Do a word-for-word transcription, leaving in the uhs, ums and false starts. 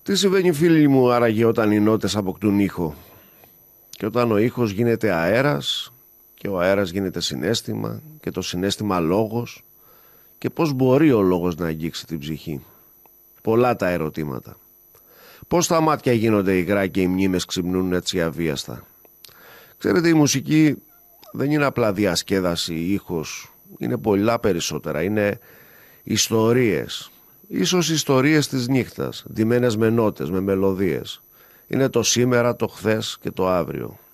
Τι συμβαίνει, φίλοι μου, άραγε όταν οι νότες αποκτούν ήχο? Και όταν ο ήχος γίνεται αέρας και ο αέρας γίνεται συναίσθημα και το συναίσθημα λόγος, και πώς μπορεί ο λόγος να αγγίξει την ψυχή? Πολλά τα ερωτήματα. Πώς τα μάτια γίνονται υγρά και οι μνήμες ξυπνούν έτσι αβίαστα? Ξέρετε, η μουσική δεν είναι απλά διασκέδαση, ήχος, είναι πολλά περισσότερα. Είναι ιστορίες, ίσως ιστορίες της νύχτας, ντυμένες με νότες, με μελωδίες. Είναι το σήμερα, το χθες και το αύριο.